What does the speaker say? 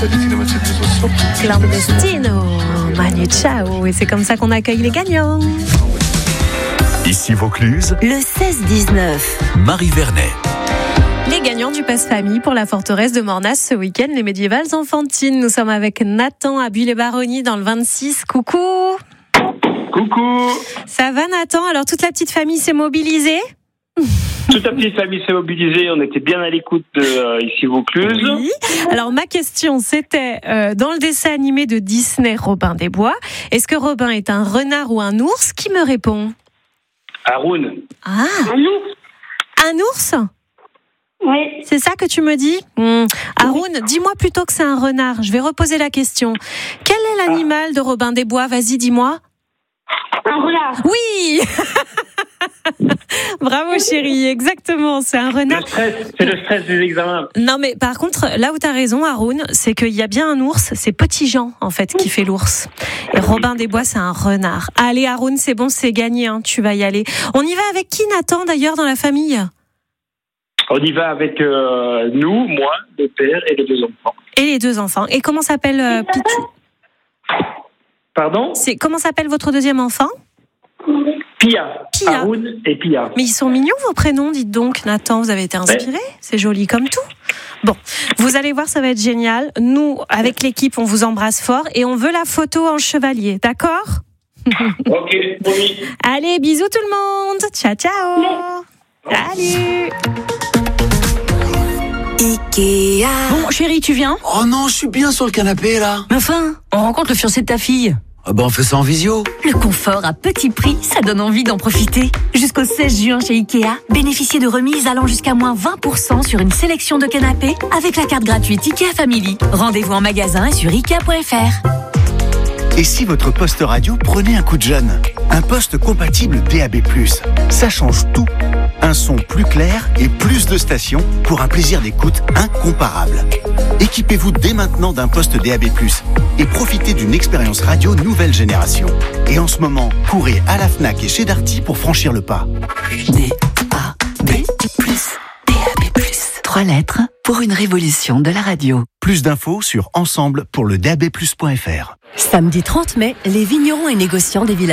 Clandestino, Manu Chao. Et c'est comme ça qu'on accueille les gagnants. Ici Vaucluse, le 16-19. Marie Vernet. Les gagnants du Pass Famille pour la forteresse de Mornas ce week-end, les médiévales enfantines. Nous sommes avec Nathan à Buis-les-Baronnies dans le 26. Coucou. Coucou. Ça va Nathan? Alors toute la petite famille s'est mobilisée? Toute la petite famille s'est mobilisée, on était bien à l'écoute de Ici Vaucluse. Oui. Alors ma question c'était, dans le dessin animé de Disney Robin des Bois, est-ce que Robin est un renard ou un ours? Qui me répond? Haroun. Ah, Un ours. un ours? Oui. C'est ça que tu me dis? Haroun, dis-moi plutôt que c'est un renard. Je vais reposer la question. Quel est l'animal de Robin des Bois? Vas-y, dis-moi. Un renard. Oui. Bravo chérie, exactement, c'est un renard. C'est le stress des examens. Non mais par contre, là où t'as raison Haroun, c'est qu'il y a bien un ours, c'est Petit Jean en fait qui fait l'ours. Et Robin des Bois c'est un renard. Allez Haroun, c'est bon, c'est gagné, hein, tu vas y aller. On y va avec qui Nathan d'ailleurs dans la famille? On y va avec nous, moi, le père et les deux enfants. Et les deux enfants. Et comment s'appelle Pitou? Pardon? Comment s'appelle votre deuxième enfant? Pia. Pia. Haroun et Pia. Mais ils sont mignons vos prénoms, dites donc. Nathan, vous avez été inspiré. C'est joli comme tout. Bon, vous allez voir, ça va être génial. Nous, avec l'équipe, on vous embrasse fort et on veut la photo en chevalier, d'accord? Ok, oui. Allez, bisous tout le monde. Ciao, ciao. Salut. Ikea. Bon, chérie, tu viens? Oh non, je suis bien sur le canapé, là. Mais enfin, on rencontre le fiancé de ta fille. Ah ben, on fait ça en visio. Le confort à petit prix, ça donne envie d'en profiter. Jusqu'au 16 juin chez Ikea, bénéficiez de remises allant jusqu'à moins 20% sur une sélection de canapés avec la carte gratuite Ikea Family. Rendez-vous en magasin et sur Ikea.fr. Et si votre poste radio prenait un coup de jeune? Un poste compatible DAB+. Ça change tout. Un son plus clair et plus de stations pour un plaisir d'écoute incomparable. Équipez-vous dès maintenant d'un poste DAB+, et profitez d'une expérience radio nouvelle génération. Et en ce moment, courez à la Fnac et chez Darty pour franchir le pas. DAB+. 3 lettres pour une révolution de la radio. Plus d'infos sur ensemble pour le DAB+.fr. Samedi 30 mai, les vignerons et négociants des villages